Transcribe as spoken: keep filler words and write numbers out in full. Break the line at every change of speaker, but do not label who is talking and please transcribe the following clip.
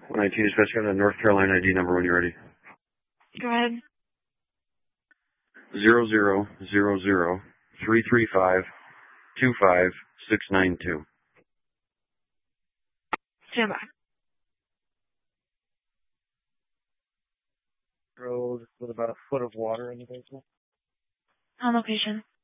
nineteen dispatch, got a North Carolina I D number when you're ready.
Go ahead.
Zero zero zero zero three three five two five six nine two.
Stand by.
Road with about a foot of water in the basement.
On location.